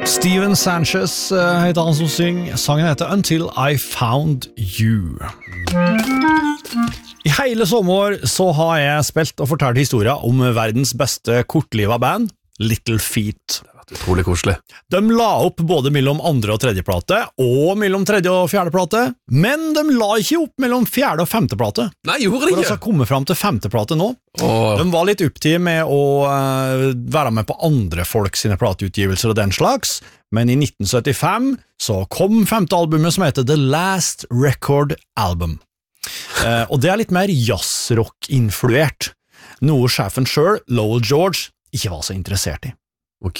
Steven Sanchez heter han som synger. Sangen heter Until I Found You. I hele sommer så har jeg spilt og fortalt historier om verdens beste kortliva band, Little Feat. Utrolig koselig. De la opp både mellom andre og tredje plate, og mellom tredje og fjerde plate, men de la ikke opp mellom fjerde og femte plate. Nei, gjorde det For ikke? å komme frem til femte plate nå. De var litt opptatt med å være med på andre folk sine plateutgivelser og den slags, men i 1975 så kom femte albumet som heter The Last Record Album. Og det litt mer jazzrock-influert, noe sjefen selv, Lowell George, ikke var så interessert i. Ok.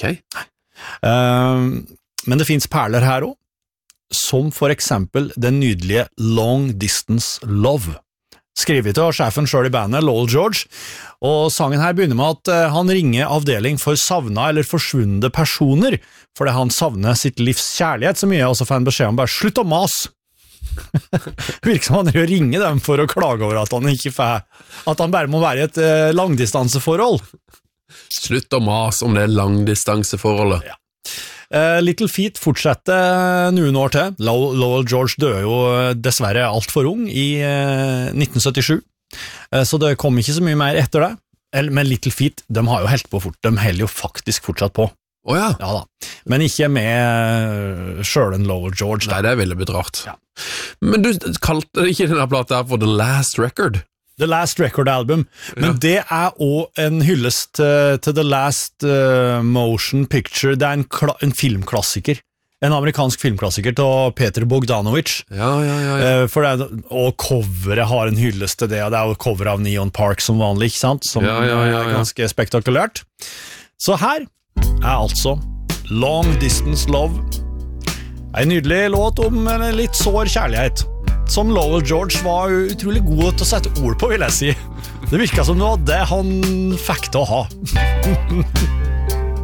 Men det finnes perler her også, som for eksempel den nydelige Long Distance Love, skrevet av sjefen selv i bandet, Lowell George, og sangen her begynner med at han ringer avdeling for savna eller forsvunne personer, fordi han savner sitt livs kjærlighet så mye, og så får han beskjed om bare slutt å mas. Virker som han ringer dem for å klage over at han ikke får, at han bare må være i et langdistanseforhold. Slutt å mas om det langdistanseforholdet. Ja. Little Feat fortsetter noen år til. Lowell George døde jo dessverre alt for ung i 1977, så det kom ikke så mye mer etter det. Men Little Feat, de har jo helt på fort. De holder jo faktisk fortsatt på. Ja da. Men ikke med selv en Lowell George. Nei, det ville blitt rart. Ja. Men du kalte ikke denne plata her for The Last Record? The Last Record Album, men det også en hyllest til The Last Motion Picture. Det en filmklassiker, en amerikansk filmklassiker til Peter Bogdanovich. Ja. Og coveret har en hyllest til det, og det jo cover av Neon Park som vanlig, ikke sant? Som ganske spektakulært. Så her altså Long Distance Love, en nydelig låt om en litt sår kjærlighet, som Lowell George var utrolig god til å sette ord på, vil jeg si. Det virket som det var det han fikk til å ha.